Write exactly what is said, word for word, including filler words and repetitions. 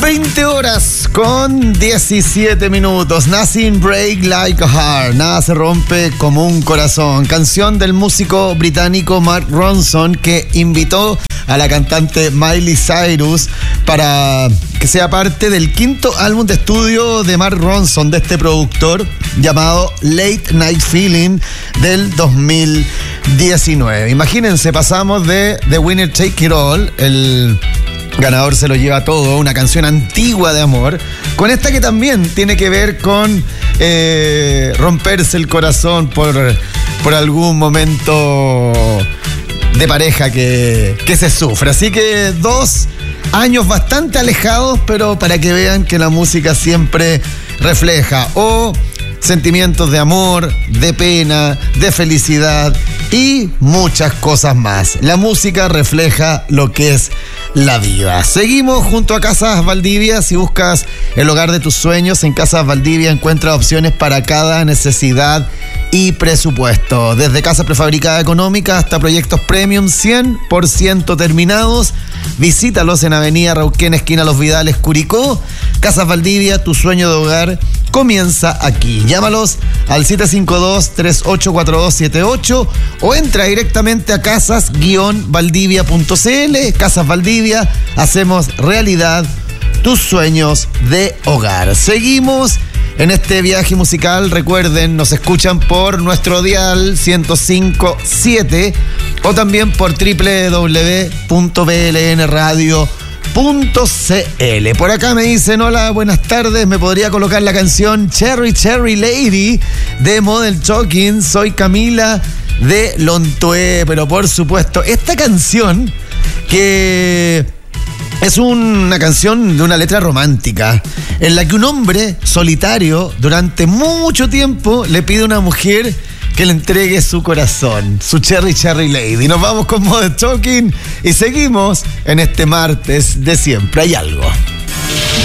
veinte horas con diecisiete minutos. Nothing break like a heart. Nada se rompe como un corazón. Canción del músico británico Mark Ronson, que invitó a la cantante Miley Cyrus para que sea parte del quinto álbum de estudio de Mark Ronson, de este productor, llamado Late Night Feeling, del dos mil diecinueve. Imagínense, pasamos de The Winner Take It All, el ganador se lo lleva todo, una canción antigua de amor, con esta que también tiene que ver con eh, romperse el corazón por, por algún momento de pareja que, que se sufre. Así que dos años bastante alejados, pero para que vean que la música siempre refleja o sentimientos de amor, de pena, de felicidad y muchas cosas más. La música refleja lo que es la vida. Seguimos junto a Casas Valdivia. Si buscas el hogar de tus sueños, en Casas Valdivia encuentras opciones para cada necesidad y presupuesto. Desde casa prefabricada económica hasta proyectos premium cien por ciento terminados. Visítalos en Avenida Rauquén, esquina Los Vidales, Curicó. Casas Valdivia, tu sueño de hogar comienza aquí. Llámalos al siete cinco dos, tres ocho cuatro dos siete ocho o entra directamente a casas valdivia punto c l. Casas Valdivia, hacemos realidad tus sueños de hogar. Seguimos en este viaje musical. Recuerden, nos escuchan por nuestro dial ciento cinco punto siete o también por doble u doble u doble u punto b l n radio punto c l. Por acá me dicen: hola, buenas tardes, ¿me podría colocar la canción Cherry Cherry Lady de Model Talking? Soy Camila de Lontué. Pero por supuesto, esta canción, que es una canción de una letra romántica, en la que un hombre solitario durante mucho tiempo le pide a una mujer que le entregue su corazón, su Cherry Cherry Lady. Nos vamos con Model Talking y seguimos en este martes de Siempre Hay Algo.